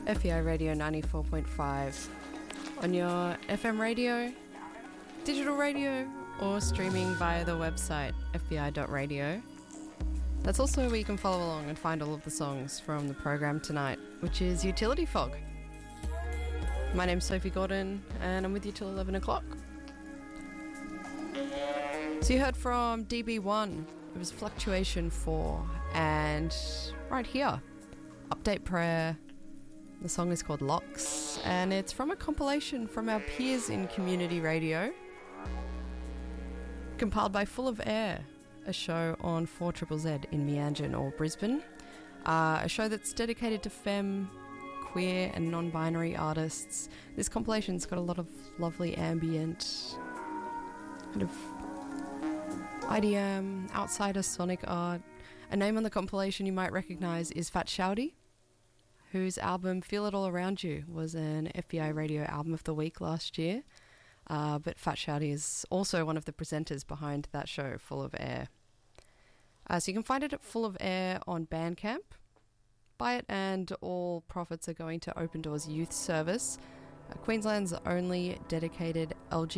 FEI Radio 94.5 on your FM radio, digital radio, or streaming via the website fei.radio. That's also where you can follow along and find all of the songs from the program tonight, which is Utility Fog. My name's Sophie Gordon and I'm with you till 11 o'clock. So you heard from DB1, it was Fluctuation 4, and right here, Update Prayer. The song is called Locks, and it's from a compilation from our peers in community radio, compiled by Full of Air, a show on 4ZZZ in Meanjin or Brisbane, a show that's dedicated to femme, queer and non-binary artists. This compilation's got a lot of lovely ambient, kind of IDM, outsider sonic art. A name on the compilation you might recognise is Fat Shouty, whose album Feel It All Around You was an FEI Radio Album of the Week last year. But Fat Shouty is also one of the presenters behind that show, Full of Air. So you can find it at Full of Air on Bandcamp. Buy it and all profits are going to Open Doors Youth Service, Queensland's only dedicated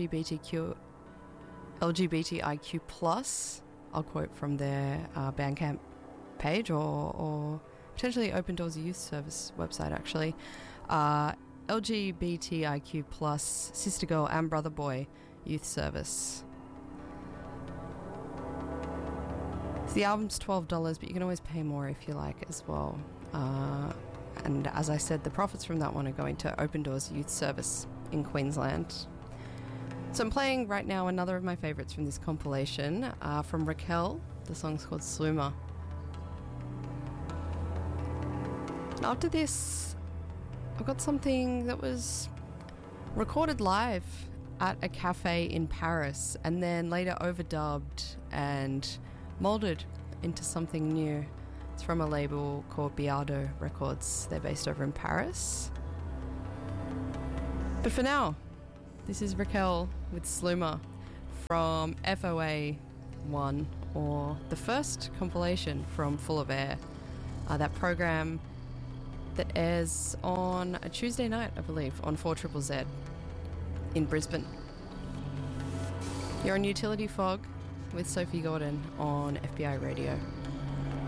LGBTIQ plus. I'll quote from their Bandcamp page or potentially Open Doors Youth Service website actually. LGBTIQ plus Sister Girl and Brother Boy Youth Service. So the album's $12, but you can always pay more if you like as well. And as I said, the profits from that one are going to Open Doors Youth Service in Queensland. So I'm playing right now another of my favourites from this compilation, from Raquel. The song's called Sluma. And after this, I've got something that was recorded live at a cafe in Paris and then later overdubbed and moulded into something new. It's from a label called Biardo Records. They're based over in Paris. But for now, this is Raquel with Sluma from FOA 1, or the first compilation from Full of Air. That program that airs on a Tuesday night, I believe, on 4ZZZ in Brisbane. You're on Utility Fog with Sophie Gordon on FEI Radio.